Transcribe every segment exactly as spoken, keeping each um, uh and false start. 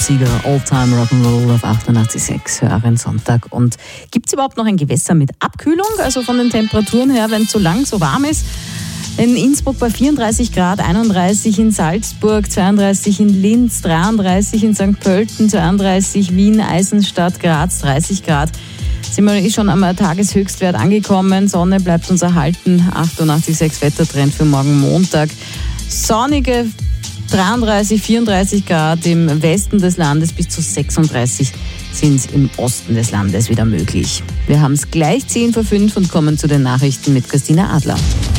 Sieger, All-Time Rock'n'Roll auf achtundachtzig Komma sechs, Hörerin Sonntag. Und gibt es überhaupt noch ein Gewässer mit Abkühlung? Also von den Temperaturen her, wenn es so lang so warm ist? In Innsbruck bei vierunddreißig Grad, einunddreißig in Salzburg, zweiunddreißig in Linz, dreiunddreißig in Sankt Pölten, zweiunddreißig Wien, Eisenstadt, Graz, dreißig Grad. Sind wir eh schon am Tageshöchstwert angekommen. Sonne bleibt uns erhalten. achtundachtzig Komma sechs Wettertrend für morgen Montag. Sonnige dreiunddreißig, vierunddreißig Grad im Westen des Landes, bis zu sechsunddreißig sind im Osten des Landes wieder möglich. Wir haben es gleich zehn vor fünf und kommen zu den Nachrichten mit Christina Adler.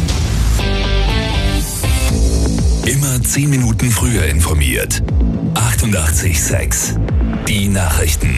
Immer zehn Minuten früher informiert. achtundachtzig Komma sechs. Die Nachrichten.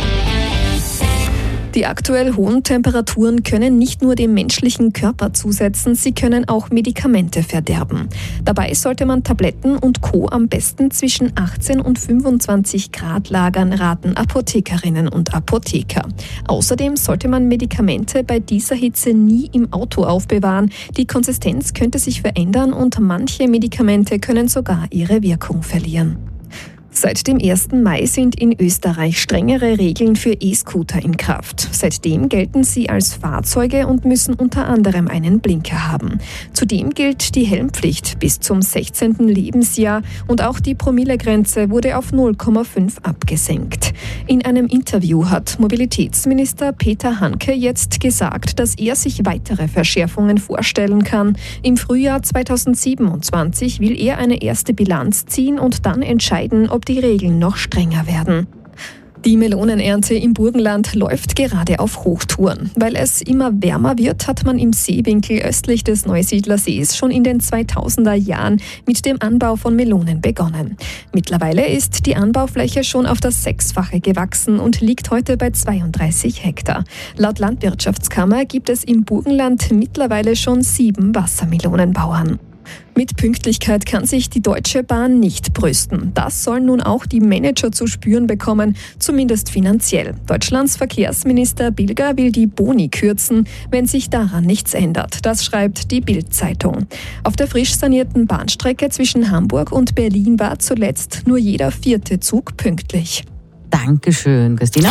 Die aktuell hohen Temperaturen können nicht nur dem menschlichen Körper zusetzen, sie können auch Medikamente verderben. Dabei sollte man Tabletten und Co. am besten zwischen achtzehn und fünfundzwanzig Grad lagern, raten Apothekerinnen und Apotheker. Außerdem sollte man Medikamente bei dieser Hitze nie im Auto aufbewahren. Die Konsistenz könnte sich verändern und manche Medikamente können sogar ihre Wirkung verlieren. Seit dem ersten Mai sind in Österreich strengere Regeln für E-Scooter in Kraft. Seitdem gelten sie als Fahrzeuge und müssen unter anderem einen Blinker haben. Zudem gilt die Helmpflicht bis zum sechzehnten Lebensjahr und auch die Promillegrenze wurde auf null Komma fünf abgesenkt. In einem Interview hat Mobilitätsminister Peter Hanke jetzt gesagt, dass er sich weitere Verschärfungen vorstellen kann. Im Frühjahr zweitausendsiebenundzwanzig will er eine erste Bilanz ziehen und dann entscheiden, ob die Regeln noch strenger werden. Die Melonenernte im Burgenland läuft gerade auf Hochtouren. Weil es immer wärmer wird, hat man im Seewinkel östlich des Neusiedlersees schon in den zweitausender Jahren mit dem Anbau von Melonen begonnen. Mittlerweile ist die Anbaufläche schon auf das Sechsfache gewachsen und liegt heute bei zweiunddreißig Hektar. Laut Landwirtschaftskammer gibt es im Burgenland mittlerweile schon sieben Wassermelonenbauern. Mit Pünktlichkeit kann sich die Deutsche Bahn nicht brüsten. Das sollen nun auch die Manager zu spüren bekommen, zumindest finanziell. Deutschlands Verkehrsminister Bilger will die Boni kürzen, wenn sich daran nichts ändert. Das schreibt die Bild-Zeitung. Auf der frisch sanierten Bahnstrecke zwischen Hamburg und Berlin war zuletzt nur jeder vierte Zug pünktlich. Dankeschön, Christina.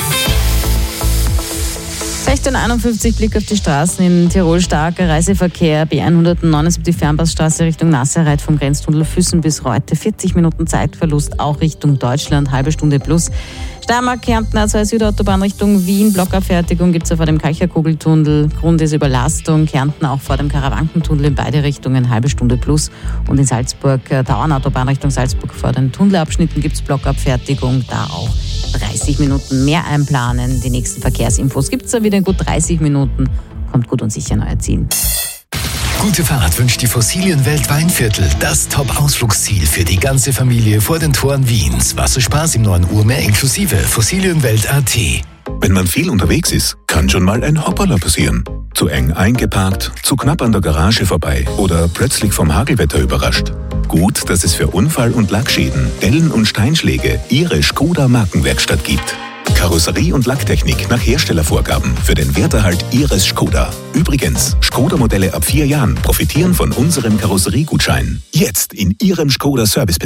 sechzehn Uhr einundfünfzig, Blick auf die Straßen in Tirol, starker Reiseverkehr, B hundertneunundsiebzig Fernpassstraße Richtung Nasserreit vom Grenztunnel Füssen bis Reute, vierzig Minuten Zeitverlust, auch Richtung Deutschland, halbe Stunde plus. Steiermark, Kärnten, A zwei Südautobahn Richtung Wien, Blockabfertigung gibt es vor dem Kalcherkugeltunnel, Grund ist Überlastung, Kärnten auch vor dem Karawankentunnel in beide Richtungen, halbe Stunde plus. Und in Salzburg, Tauernautobahn Richtung Salzburg vor den Tunnelabschnitten gibt es Blockabfertigung, da auch dreißig Minuten mehr einplanen. Die nächsten Verkehrsinfos gibt es da wieder in gut dreißig Minuten. Kommt gut und sicher neuer Ziel. Gute Fahrt wünscht die Fossilienwelt Weinviertel, das Top-Ausflugsziel für die ganze Familie vor den Toren Wiens. Wasserspaß im neuen Urmeer inklusive Fossilienwelt Punkt at. Wenn man viel unterwegs ist, kann schon mal ein Hoppala passieren. Zu eng eingeparkt, zu knapp an der Garage vorbei oder plötzlich vom Hagelwetter überrascht. Gut, dass es für Unfall- und Lackschäden, Dellen und Steinschläge Ihre Skoda Markenwerkstatt gibt. Karosserie und Lacktechnik nach Herstellervorgaben für den Werterhalt Ihres Skoda. Übrigens, Skoda-Modelle ab vier Jahren profitieren von unserem Karosseriegutschein. Jetzt in Ihrem Skoda Service